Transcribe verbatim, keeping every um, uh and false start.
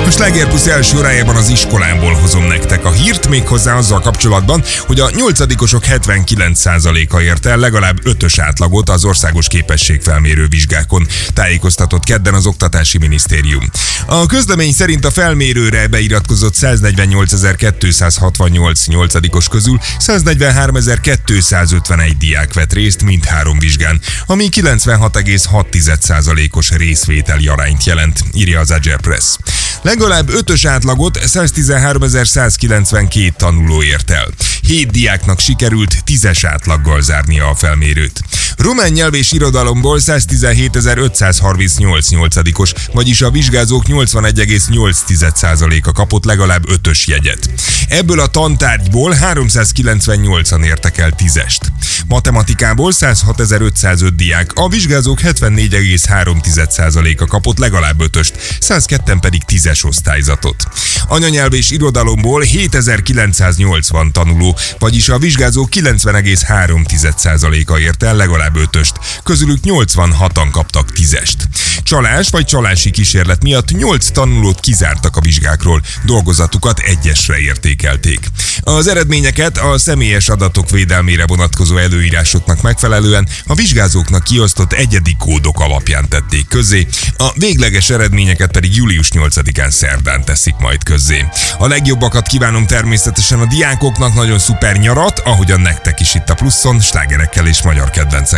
A Sláger Plusz első órájában az iskolámból hozom nektek a hírt, méghozzá azzal kapcsolatban, hogy a nyolcadikosok hetvenkilenc százaléka érte el legalább ötös átlagot az országos képességfelmérő vizsgákon, tájékoztatott kedden az Oktatási Minisztérium. A közlemény szerint a felmérőre beiratkozott száznegyvennyolcezer-kétszázhatvannyolc nyolcadikos közül száznegyvenháromezer-kétszázötvenegy diák vett részt mindhárom vizsgán, ami kilencvenhat egész hat százalékos részvételi arányt jelent, írja az Agile Press. Legalább ötös átlagot száztizenháromezer-százkilencvenkét tanuló ért el. Hét diáknak sikerült tízes átlaggal zárnia a felmérőt. Román nyelv és irodalomból száztizenhétezer-ötszázharmincnyolc nyolcadikos, vagyis a vizsgázók nyolcvanegy egész nyolc százaléka kapott legalább ötös jegyet. Ebből a tantárgyból háromszázkilencvennyolcan értek el tízest. Matematikából százhatezer-ötszázöt diák, a vizsgázók hetvennégy egész három százaléka kapott legalább ötöst, százketten pedig tízes osztályzatot. Anyanyelv és irodalomból hétezer-kilencszáznyolcvan tanuló, vagyis a vizsgázók kilencven egész három százaléka ért el legalább ötöst, közülük nyolcvanhatan kaptak tízest. Csalás vagy csalási kísérlet miatt nyolc tanulót kizártak a vizsgákról, dolgozatukat egyesre értékelték. Az eredményeket a személyes adatok védelmére vonatkozó előírásoknak megfelelően a vizsgázóknak kiosztott egyedi kódok alapján tették közzé, a végleges eredményeket pedig július nyolcadikán szerdán teszik majd közzé. A legjobbakat kívánom természetesen a diákoknak, nagyon szuper nyarat, ahogyan nektek is itt a Pluszon, slágerekkel és magyar kedvencek.